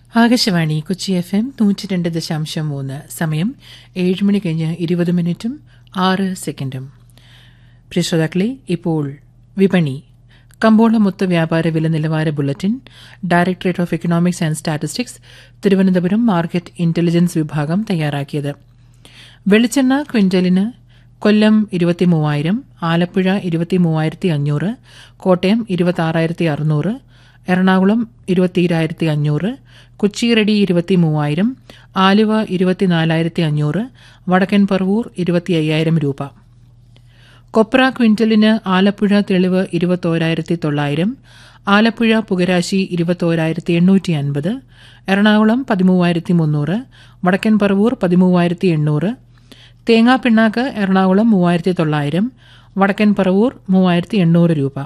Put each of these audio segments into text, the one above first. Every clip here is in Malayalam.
ആകാശവാണി കൊച്ചി FM 102.3. സമയം 7 മണി കഴിഞ്ഞ് 20 മിനിറ്റും 6 സെക്കൻഡും. പ്രിയ ശ്രോതാക്കളെ, ഇപ്പോൾ വിപണി കമ്പോള മൊത്ത വ്യാപാര വില നിലവാര bulletin directorate of economics and statistics Thiruvananthapuram market intelligence വിഭാഗം തയ്യാറാക്കിയത്. വെളിച്ചെണ്ണ ക്വിന്റലിന് കൊല്ലം 23,000, ആലപ്പുഴ 23,500, കോട്ടയം 26,600, എറണാകുളം 22,500, കൊച്ചി റെഡി 23,000, ആലുവ 24,500, വടക്കൻ പറവൂർ 25,000 രൂപ. കൊപ്ര ക്വിന്റലിന് ആലപ്പുഴ തെളിവ് 21,900, ആലപ്പുഴ പുകരാശി 21,850, എറണാകുളം 13,300, വടക്കൻ പറവൂർ 13,800, തേങ്ങാപ്പിണ്ണാക്ക് എറണാകുളം 3,900, വടക്കൻ പറവൂർ 3,800 രൂപ.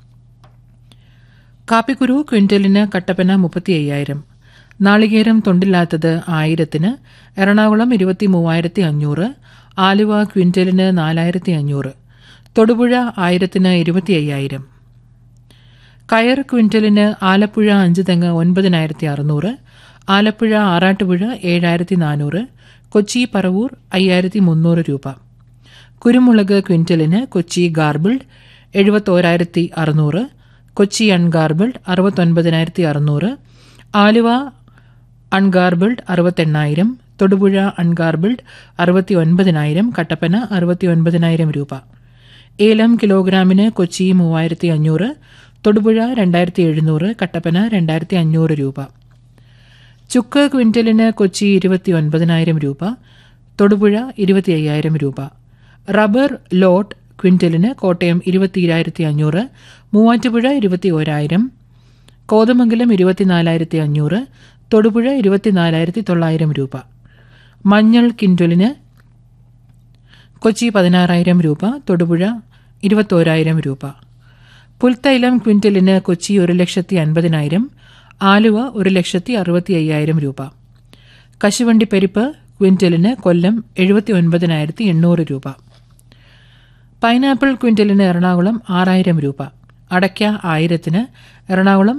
കാപ്പിക്കുരു ക്വിന്റലിന് കട്ടപ്പന 35,000, നാളികേരം തൊണ്ടില്ലാത്തത് 1,000-ന് എറണാകുളം 23,500, ആലുവ ക്വിന്റലിന് 4,500, തൊടുപുഴ 1,000-ന് 25,000. കയർ ക്വിന്റലിന് ആലപ്പുഴ 5 തെങ്ങ് 9,600, ആലപ്പുഴ ആറാട്ടുപുഴ 7,400, കൊച്ചി പറവൂർ 5,300 രൂപ. കുരുമുളക് ക്വിന്റലിന് Kochi garbled 71,600, Kochi ungarbled 69,600, Aluva ungarbled 68,000, Thodupuzha ungarbled 69,000, Kattappana 69,000 രൂപ. ഏലം കിലോഗ്രാമിന് കൊച്ചി 3,500, തൊടുപുഴ 2,700, കട്ടപ്പന 2,500 രൂപ. ചുക്ക് ക്വിന്റലിന് കൊച്ചി 29,000 രൂപ, തൊടുപുഴ 25,000 രൂപ. റബ്ബർ ലോട്ട് ക്വിന്റലിന് കോട്ടയം 22,500, മൂവാറ്റുപുഴ 21,000, കോതമംഗലം 24,500, തൊടുപുഴ 24,900 രൂപ. മഞ്ഞൾ ക്വിന്റലിന് കൊച്ചി 16,000 രൂപ, തൊടുപുഴ 21,000 രൂപ. പുൽത്തൈലം ക്വിന്റലിന് കൊച്ചി 1,50,000, ആലുവ 1,65,000 രൂപ. കശുവണ്ടി പരിപ്പ് ക്വിന്റലിന് കൊല്ലം 79,800 രൂപ. പൈനാപ്പിൾ ക്വിന്റലിന് എറണാകുളം 6,000 രൂപ. അടയ്ക്ക 1,000-ന് എറണാകുളം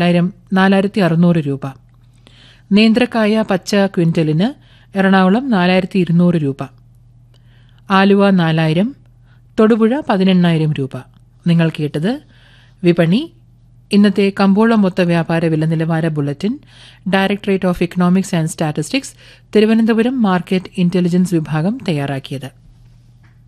4,600 രൂപ. നേന്ത്രക്കായ പച്ച ക്വിന്റലിന് എറണാകുളം 4,200 രൂപ. ആലുവ 4,000, തൊടുപുഴ 18,000 രൂപ. നിങ്ങൾ കേട്ടത് വിപണി. ഇന്നത്തെ കമ്പോള മൊത്ത വ്യാപാര വില നിലവാര bulletin directorate of economics and statistics Thiruvananthapuram market intelligence വിഭാഗം തയ്യാറാക്കിയത്.